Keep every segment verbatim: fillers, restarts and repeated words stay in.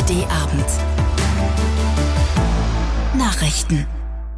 D-Abend. Nachrichten.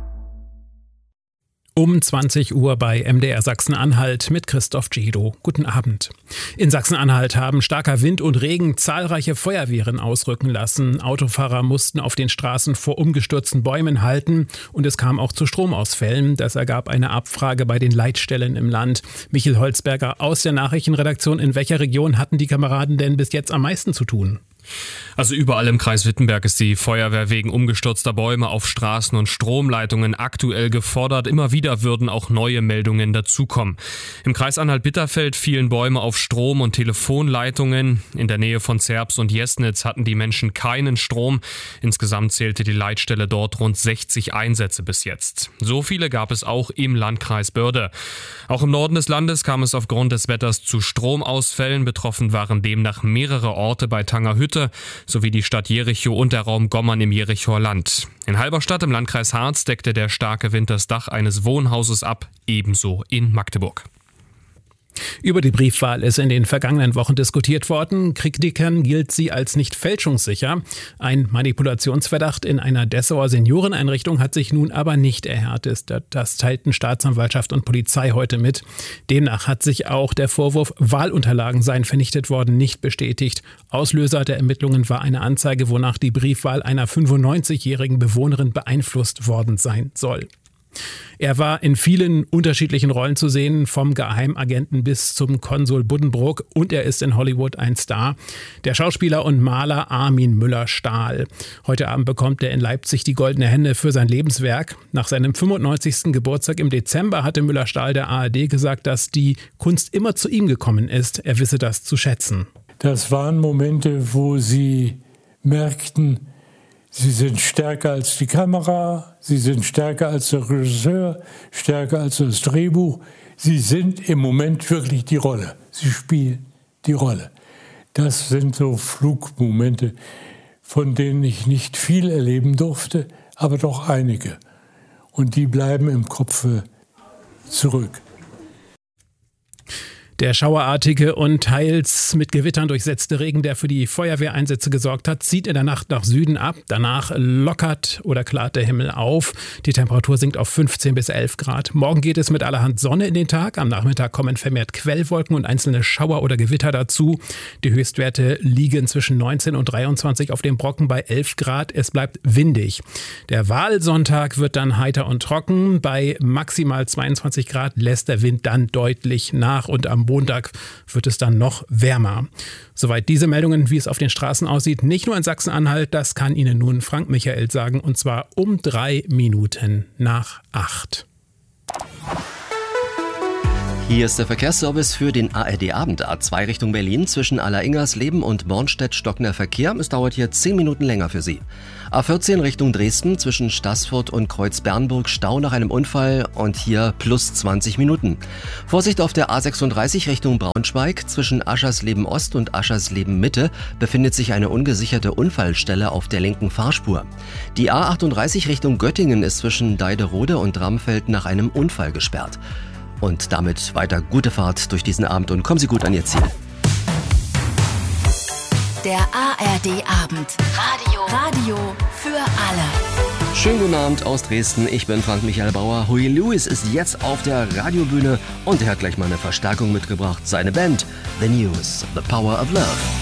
Um zwanzig Uhr bei M D R Sachsen-Anhalt mit Christoph Gido. Guten Abend. In Sachsen-Anhalt haben starker Wind und Regen zahlreiche Feuerwehren ausrücken lassen. Autofahrer mussten auf den Straßen vor umgestürzten Bäumen halten und es kam auch zu Stromausfällen. Das ergab eine Abfrage bei den Leitstellen im Land. Michael Holzberger aus der Nachrichtenredaktion. In welcher Region hatten die Kameraden denn bis jetzt am meisten zu tun? Also überall im Kreis Wittenberg ist die Feuerwehr wegen umgestürzter Bäume auf Straßen und Stromleitungen aktuell gefordert. Immer wieder würden auch neue Meldungen dazukommen. Im Kreis Anhalt-Bitterfeld fielen Bäume auf Strom- und Telefonleitungen. In der Nähe von Zerbst und Jesnitz hatten die Menschen keinen Strom. Insgesamt zählte die Leitstelle dort rund sechzig Einsätze bis jetzt. So viele gab es auch im Landkreis Börde. Auch im Norden des Landes kam es aufgrund des Wetters zu Stromausfällen. Betroffen waren demnach mehrere Orte bei Tangerhütte sowie die Stadt Jerichow und der Raum Gommern im Jerichower Land. In Halberstadt im Landkreis Harz deckte der starke Wind das Dach eines Wohnhauses ab, ebenso in Magdeburg. Über die Briefwahl ist in den vergangenen Wochen diskutiert worden. Kritikern gilt sie als nicht fälschungssicher. Ein Manipulationsverdacht in einer Dessauer Senioreneinrichtung hat sich nun aber nicht erhärtet. Das teilten Staatsanwaltschaft und Polizei heute mit. Demnach hat sich auch der Vorwurf, Wahlunterlagen seien vernichtet worden, nicht bestätigt. Auslöser der Ermittlungen war eine Anzeige, wonach die Briefwahl einer fünfundneunzigjährigen Bewohnerin beeinflusst worden sein soll. Er war in vielen unterschiedlichen Rollen zu sehen, vom Geheimagenten bis zum Konsul Buddenbrook, und er ist in Hollywood ein Star. Der Schauspieler und Maler Armin Müller-Stahl. Heute Abend bekommt er in Leipzig die Goldene Henne für sein Lebenswerk. Nach seinem fünfundneunzigsten Geburtstag im Dezember hatte Müller-Stahl der A R D gesagt, dass die Kunst immer zu ihm gekommen ist. Er wisse das zu schätzen. Das waren Momente, wo sie merkten, sie sind stärker als die Kamera, sie sind stärker als der Regisseur, stärker als das Drehbuch. Sie sind im Moment wirklich die Rolle. Sie spielen die Rolle. Das sind so Flugmomente, von denen ich nicht viel erleben durfte, aber doch einige. Und die bleiben im Kopf zurück. Der schauerartige und teils mit Gewittern durchsetzte Regen, der für die Feuerwehreinsätze gesorgt hat, zieht in der Nacht nach Süden ab. Danach lockert oder klart der Himmel auf. Die Temperatur sinkt auf fünfzehn bis elf Grad. Morgen geht es mit allerhand Sonne in den Tag. Am Nachmittag kommen vermehrt Quellwolken und einzelne Schauer oder Gewitter dazu. Die Höchstwerte liegen zwischen neunzehn und dreiundzwanzig, auf dem Brocken bei elf Grad. Es bleibt windig. Der Wahlsonntag wird dann heiter und trocken. Bei maximal zweiundzwanzig Grad lässt der Wind dann deutlich nach und am Montag wird es dann noch wärmer. Soweit diese Meldungen, wie es auf den Straßen aussieht, nicht nur in Sachsen-Anhalt, das kann Ihnen nun Frank Michael sagen, und zwar um drei Minuten nach acht. Hier ist der Verkehrsservice für den A R D-Abend. A zwei Richtung Berlin zwischen Alleringers-Leben und Bornstedt stockender Verkehr. Es dauert hier zehn Minuten länger für Sie. A vierzehn Richtung Dresden zwischen Staßfurt und Kreuz-Bernburg Stau nach einem Unfall und hier plus zwanzig Minuten. Vorsicht auf der A sechsunddreißig Richtung Braunschweig zwischen Aschersleben-Ost und Aschersleben-Mitte befindet sich eine ungesicherte Unfallstelle auf der linken Fahrspur. Die A achtunddreißig Richtung Göttingen ist zwischen Deiderode und Ramfeld nach einem Unfall gesperrt. Und damit weiter gute Fahrt durch diesen Abend und kommen Sie gut an Ihr Ziel. Der A R D-Abend. Radio. Radio für alle. Schönen guten Abend aus Dresden. Ich bin Frank Michael Bauer. Huey Lewis ist jetzt auf der Radiobühne und er hat gleich mal eine Verstärkung mitgebracht. Seine Band The News, The Power of Love.